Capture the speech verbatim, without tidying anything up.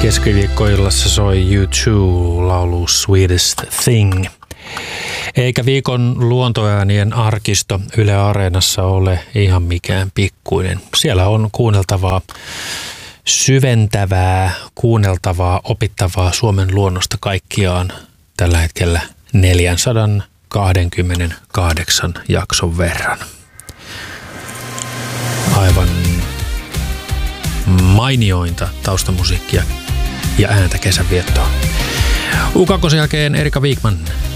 Keskiviikkoillassa soi U two laulu Sweetest Thing. Eikä viikon luontoäänien arkisto Yle Areenassa ole ihan mikään pikkuinen. Siellä on kuunneltavaa, syventävää, kuunneltavaa, opittavaa Suomen luonnosta kaikkiaan tällä hetkellä neljäsataakaksikymmentäkahdeksan jakson verran. Aivan mainiointa taustamusiikkia ja ääntä kesänviettoa. U kaksi jälkeen Erika Wigman.